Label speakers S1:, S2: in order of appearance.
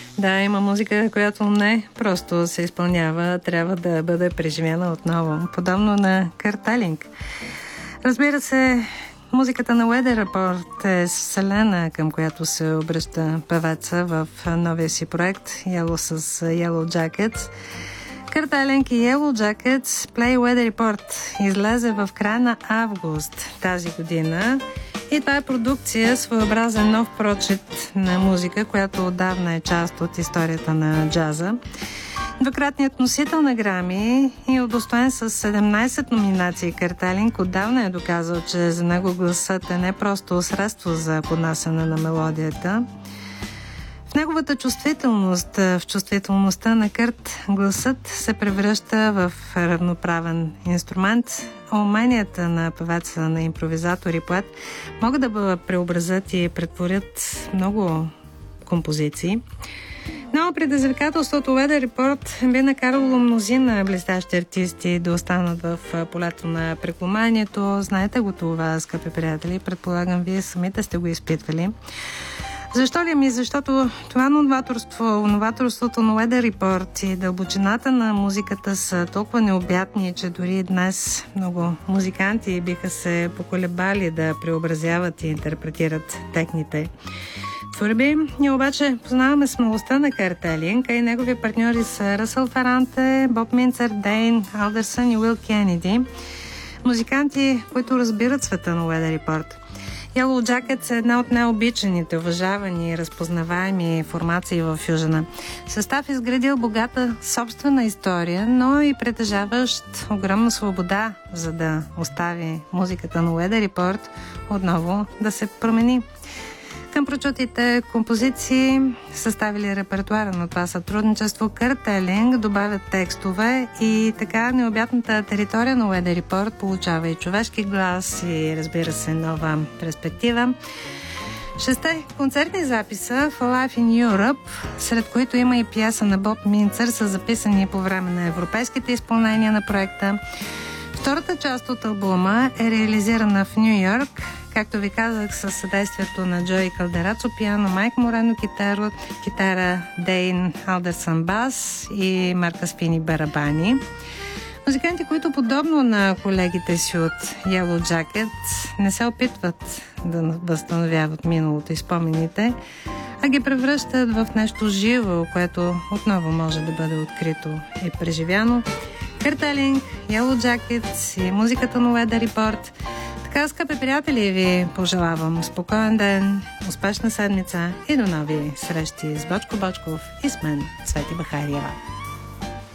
S1: Да, има музика, която не просто се изпълнява, трябва да бъде преживяна отново. Подобно на Кърт Елинг. Разбира се, музиката на Weather Report е вселена, към която се обръща певеца в новия си проект Yellow с Yellow Jackets. Кърт Елинг и Yellow Jackets Play Weather Report излезе в края на август тази година. И това е продукция, своеобразен нов прочит на музика, която отдавна е част от историята на джаза. Двукратният носител на Грами и удостоен с 17 номинации Кърт Елинг отдавна е доказал, че за него гласът е не просто средство за поднасяне на мелодията. В неговата чувствителност, в чувствителността на Кърт, гласът се превръща в равноправен инструмент. Уменията на певеца, на импровизатор и поет могат да преобразят и претворят много композиции. Но предизвикателството Weather Report би накарало мнозина блестящи артисти да останат в полето на преклонението. Знаете го това, скъпи приятели. Предполагам, вие самите сте го изпитвали. Защо ли ми? Защото това новаторството на Weather Report и дълбочината на музиката са толкова необятни, че дори днес много музиканти биха се поколебали да преобразяват и интерпретират техните творби. Ние обаче познаваме смелостта на Кърт Елинг, а и негови партньори са Ръсъл Фаранте, Боб Минцър, Дейн Алдърсън и Уил Кенеди. Музиканти, които разбират света на Weather Report. Yellow Jackets е една от най-обичаните, уважавани и разпознаваеми формации в фюжъна. Състав изградил богата собствена история, но и притежаващ огромна свобода, за да остави музиката на Weather Report отново да се промени. Към прочутите композиции, съставили репертуара на това сътрудничество, Кърт Елинг добавят текстове и така необятната територия на Weather Report получава и човешки глас и, разбира се, нова перспектива. 6 концертни записа в Live in Europe, сред които има и пиеса на Боб Минцър, са записани по време на европейските изпълнения на проекта. Втората част от албума е реализирана в Ню Йорк, както ви казах, със съдействието на Джои Калдерацо пиано, Майк Морено китара, Дейн Алдърсън бас и Марка Спини барабани. Музиканти, които подобно на колегите си от Yellow Jackets не се опитват да възстановяват миналото и спомените, а ги превръщат в нещо живо, което отново може да бъде открито и преживяно. Кърт Елинг, Yellow Jackets и музиката на Weather Report. Така, скъпи приятели, ви пожелавам спокоен ден, успешна седмица и до нови срещи с Бочко Бочков и с мен, Цвети Бахариева.